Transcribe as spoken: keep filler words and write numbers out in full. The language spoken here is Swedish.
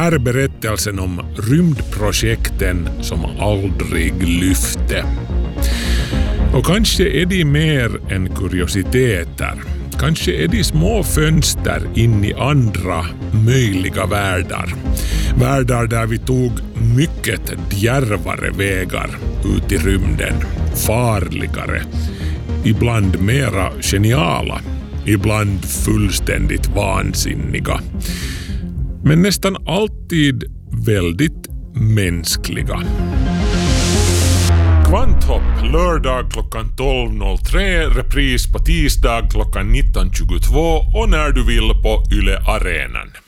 här är berättelsen om rymdprojekten som aldrig lyfte. Och kanske är de mer än kuriositeter. Kanske är de små fönster in i andra möjliga världar. Världar där vi tog mycket djärvare vägar ut i rymden. Farligare. Ibland mera geniala. Ibland fullständigt vansinniga. Men nästan alltid väldigt mänskliga. Kvanthopp lördag klockan tolv noll tre, repris på tisdag klockan nitton tjugotvå och när du vill på Yle Arenan.